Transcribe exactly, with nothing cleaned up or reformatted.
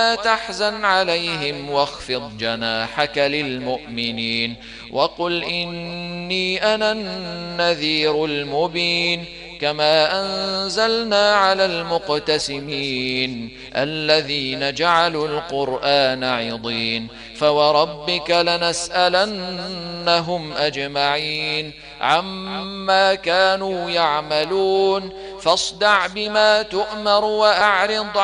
ولا تحزن عليهم واخفض جناحك للمؤمنين وقل إني أنا النذير المبين كما أنزلنا على المقتسمين الذين جعلوا القرآن عضين فوربك لنسألنهم أجمعين عما كانوا يعملون فاصدع بما تؤمر وأعرض